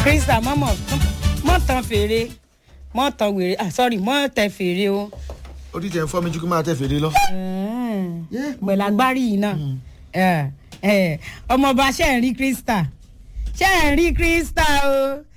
Krista mọ́ tan fèrè mọ́ tan wèrè sorry mọ́ tẹ fèrè o. Orí tẹ̀ ń fọ́ mi jù kí máa tẹ fèrè lọ. Pẹ̀lú agbárí yìí náà ọmọọba ṣe ń rí Krista o